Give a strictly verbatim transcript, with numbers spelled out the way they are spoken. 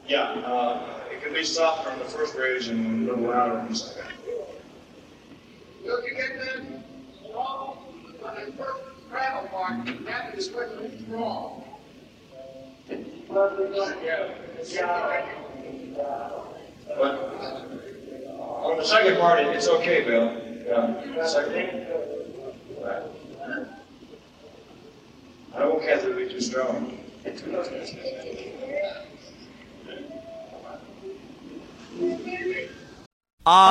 Yeah, uh, it can be softer on the first bridge and a little louder on the second. Look again then, long on the first travel mark, that is what is wrong. Yeah. But on the second part, it- it's okay, Bill. Yeah. Second. Right. I won't have to be too strong.